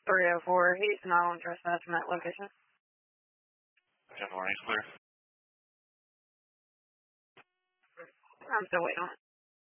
304. He's not on trespass from that location. 10 warning, clear. I'm still waiting on it.